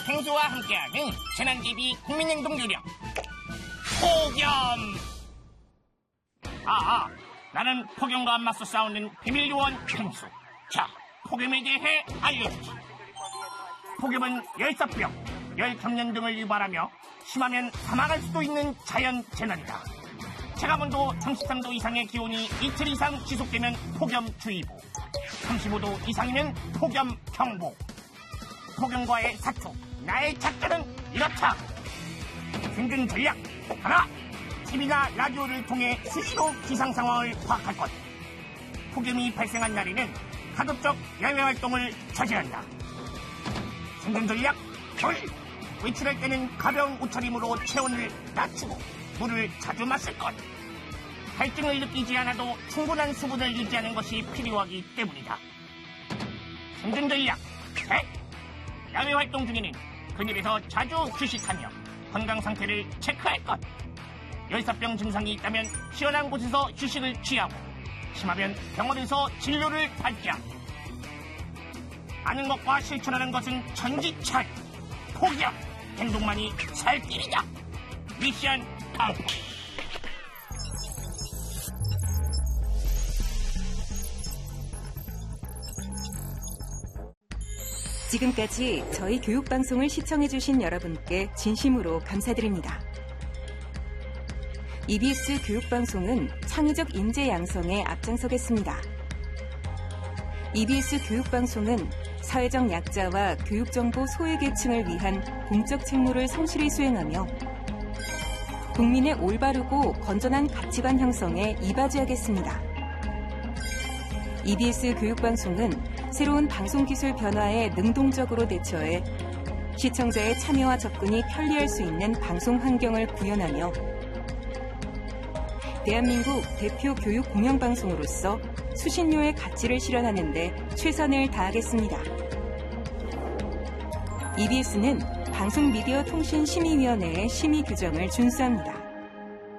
펭수와 함께하는 재난TV 국민행동 요령 폭염. 나는 폭염과 맞서 싸우는 비밀요원 펭수. 자, 폭염에 대해 알려주지. 폭염은 열사병, 열경련 등을 유발하며 심하면 사망할 수도 있는 자연재난이다. 체감온도 33도 이상의 기온이 이틀 이상 지속되면 폭염주의보, 35도 이상이면 폭염경보. 폭염과의 사투, 나의 작전은 이렇다. 생존 전략 하나, TV나 라디오를 통해 수시로 기상 상황을 파악할 것. 폭염이 발생한 날에는 가급적 야외 활동을 자제한다. 생존 전략 둘, 외출할 때는 가벼운 옷차림으로 체온을 낮추고 물을 자주 마실 것. 갈증을 느끼지 않아도 충분한 수분을 유지하는 것이 필요하기 때문이다. 생존 전략 셋, 야외 활동 중에는 그늘에서 자주 휴식하며 건강 상태를 체크할 것. 열사병 증상이 있다면 시원한 곳에서 휴식을 취하고, 심하면 병원에서 진료를 받자. 아는 것과 실천하는 것은 천지차이. 폭염, 행동만이 살 길이다. 미션 성공. 지금까지 저희 교육방송을 시청해주신 여러분께 진심으로 감사드립니다. EBS 교육방송은 창의적 인재 양성에 앞장서겠습니다. EBS 교육방송은 사회적 약자와 교육정보 소외계층을 위한 공적 책무를 성실히 수행하며 국민의 올바르고 건전한 가치관 형성에 이바지하겠습니다. EBS 교육방송은 새로운 방송기술 변화에 능동적으로 대처해 시청자의 참여와 접근이 편리할 수 있는 방송 환경을 구현하며 대한민국 대표 교육 공영방송으로서 수신료의 가치를 실현하는 데 최선을 다하겠습니다. EBS는 방송미디어통신심의위원회의 심의 규정을 준수합니다.